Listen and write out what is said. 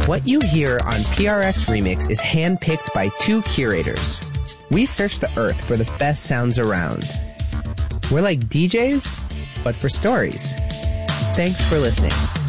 What you hear on PRX Remix is handpicked by 2 curators. We search the earth for the best sounds around. We're like DJs, but for stories. Thanks for listening.